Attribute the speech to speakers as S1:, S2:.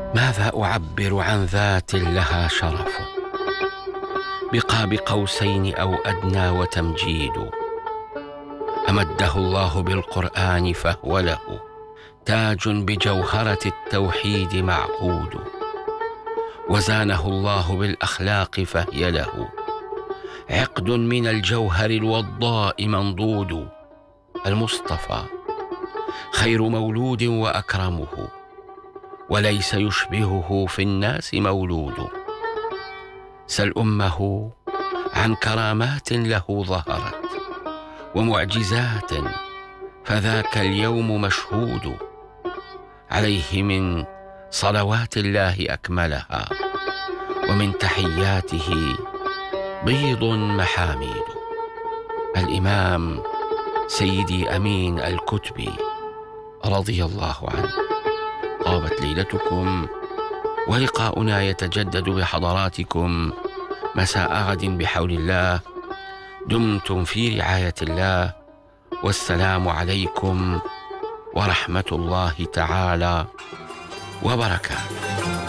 S1: ماذا أعبر عن ذات لها شرف، بقاب قوسين أو أدنى وتمجيد. أمده الله بالقرآن فهو له تاج بجوهرة التوحيد معقود، وزانه الله بالأخلاق فهي له عقد من الجوهر الوضاء منضود. المصطفى خير مولود وأكرمه، وليس يشبهه في الناس مولود. سل أمه عن كرامات له ظهرت ومعجزات، فذاك اليوم مشهود. عليه من صلوات الله أكملها، ومن تحياته بيض محاميد. الإمام سيدي أمين الكتبي رضي الله عنه. طابت ليلتكم، ولقاؤنا يتجدد بحضراتكم مساء غد بحول الله. دمتم في رعاية الله، والسلام عليكم ورحمة الله تعالى وبركاته.